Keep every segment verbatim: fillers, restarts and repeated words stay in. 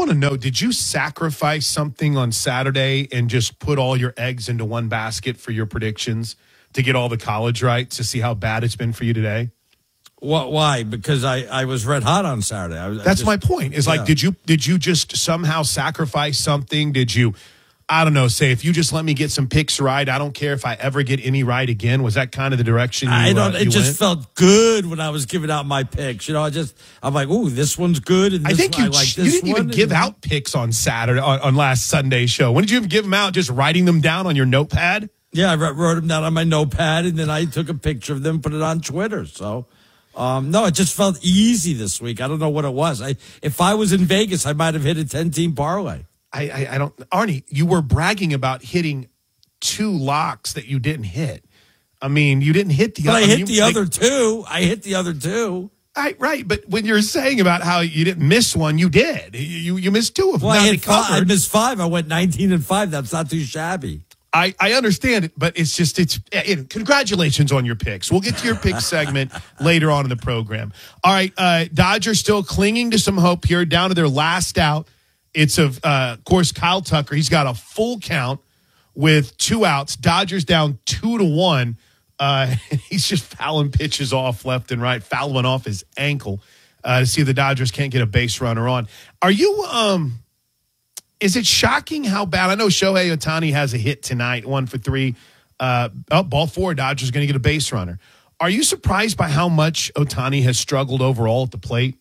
want to know, did you sacrifice something on Saturday and just put all your eggs into one basket for your predictions to get all the college right to see how bad it's been for you today? What? Why? Because I, I was red hot on Saturday. I was, That's I just, my point. Is yeah. like, did you did you just somehow sacrifice something? Did you, I don't know, say, if you just let me get some picks right, I don't care if I ever get any right again? Was that kind of the direction you I don't. Uh, it you just went? felt good when I was giving out my picks. You know, I just, I'm like, ooh, this one's good. And this I think one, you, I like you this didn't one. even give and, out picks on Saturday, on, on last Sunday's show. When did you even give them out? Just writing them down on your notepad? Yeah, I wrote, wrote them down on my notepad, and then I took a picture of them, put it on Twitter. So, um, no, it just felt easy this week. I don't know what it was. I, if I was in Vegas, I might have hit a ten-team parlay. I, I, I don't, Arnie, you were bragging about hitting two locks that you didn't hit. I mean, you didn't hit the but other. I hit you, the like, other two. I hit the other two. I, right, but when you're saying about how you didn't miss one, you did. You you missed two of them. Well, now I, hit five, I covered. missed five. I went nineteen and five. That's not too shabby. I, I understand it, but it's just, it's it, congratulations on your picks. We'll get to your pick segment later on in the program. All right, uh, Dodgers still clinging to some hope here, down to their last out. It's, of, uh, of course, Kyle Tucker. He's got a full count with two outs. Dodgers down two to one. Uh, he's just fouling pitches off left and right, fouling off his ankle uh, to see if the Dodgers can't get a base runner on. Are you... um? Is it shocking how bad? I know Shohei Ohtani has a hit tonight, one for three. Uh, oh, ball four, Dodgers going to get a base runner. Are you surprised by how much Ohtani has struggled overall at the plate?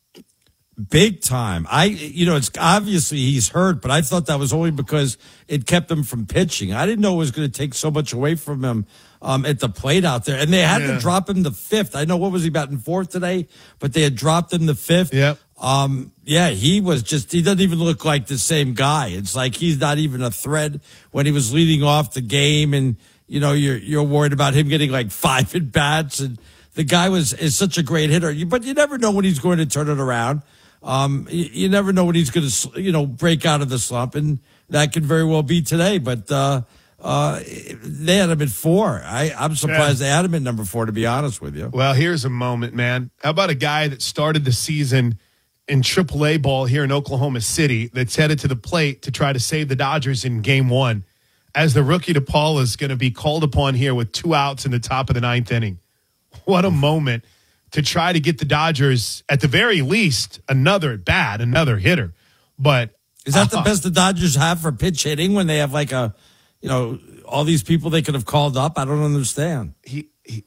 Big time. I, you know, it's obviously he's hurt, but I thought that was only because it kept him from pitching. I didn't know it was going to take so much away from him um, at the plate out there. And they had yeah. to drop him to fifth. I know, what was he batting fourth today? But they had dropped him to fifth. Yep. Um, yeah, he was just, he doesn't even look like the same guy. It's like he's not even a threat when he was leading off the game. And, you know, you're, you're worried about him getting like five at bats. And the guy was, is such a great hitter, but you never know when he's going to turn it around. Um, you, you never know when he's going to, you know, break out of the slump. And that could very well be today. But, uh, uh, they had him at four. I, I'm surprised yeah. they had him at number four, to be honest with you. Well, here's a moment, man. How about a guy that started the season in triple A ball here in Oklahoma City that's headed to the plate to try to save the Dodgers in game one, as the rookie DePaula is going to be called upon here with two outs in the top of the ninth inning. What a moment to try to get the Dodgers, at the very least, another at bat, another hitter. But is that uh, the best the Dodgers have for pitch hitting when they have like a, you know, all these people they could have called up? I don't understand. He, he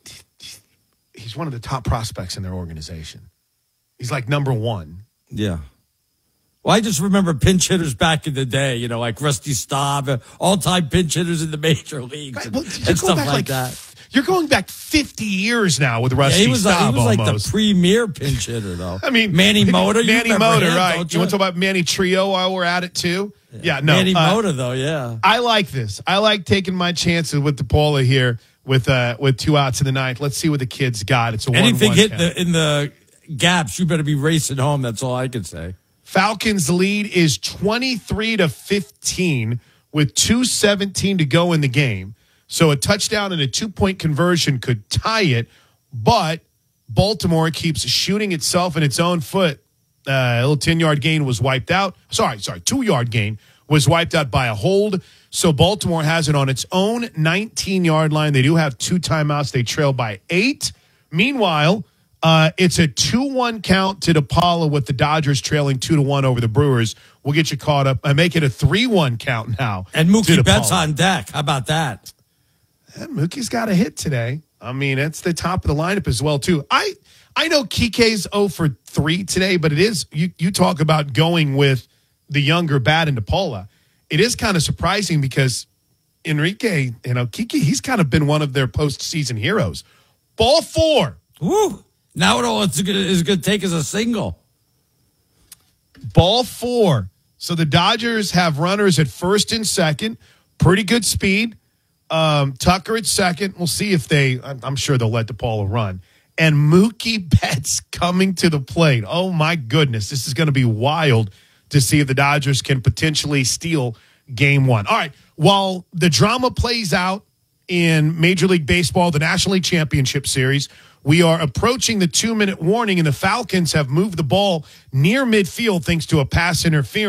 he's one of the top prospects in their organization. He's like number one. Yeah. Well, I just remember pinch hitters back in the day, you know, like Rusty Staub, all-time pinch hitters in the major leagues and, well, and stuff like, like that. You're going back fifty years now with Rusty yeah, he was Staub. Like, he was almost. like the premier pinch hitter, though. I mean, Manny Mota. Manny you Mota, him, right? You, you want to talk about Manny Trio while we're at it too? Yeah, yeah no. Manny uh, Mota, though, yeah. I like this. I like taking my chances with DePaula here with uh, with two outs in the ninth. Let's see what the kids got. It's a anything one, hit count. the, in the gaps, you better be racing home. That's all I can say. Falcons' lead is twenty-three to fifteen with two seventeen to go in the game. So a touchdown and a two-point conversion could tie it, but Baltimore keeps shooting itself in its own foot. Uh, a little ten-yard gain was wiped out. Sorry, sorry, two-yard gain was wiped out by a hold. So Baltimore has it on its own nineteen-yard line. They do have two timeouts. They trail by eight. Meanwhile, uh, it's a two one count to DePaula with the Dodgers trailing two to one over the Brewers. We'll get you caught up. I make it a three one count now. And Mookie Betts on deck. How about that? And Mookie's got a hit today. I mean, it's the top of the lineup as well, too. I I know Kike's zero for three today, but it is, you, you talk about going with the younger bat in DePaula. It is kind of surprising because Enrique, you know, Kike, he's kind of been one of their postseason heroes. Ball four. Woo. Now it all it's gonna, is going to take is a single. Ball four. So the Dodgers have runners at first and second. Pretty good speed. Um, Tucker at second. We'll see if they, I'm sure they'll let DePaula run. And Mookie Betts coming to the plate. Oh, my goodness. This is going to be wild to see if the Dodgers can potentially steal game one. All right. While the drama plays out in Major League Baseball, the National League Championship Series, we are approaching the two-minute warning, and the Falcons have moved the ball near midfield thanks to a pass interference.